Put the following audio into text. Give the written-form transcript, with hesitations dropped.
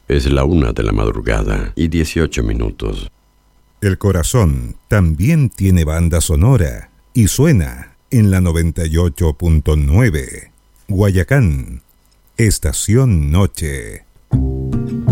Es la 1:18 a.m. El corazón también tiene banda sonora y suena en la 98.9. Guayacán, Estación Noche.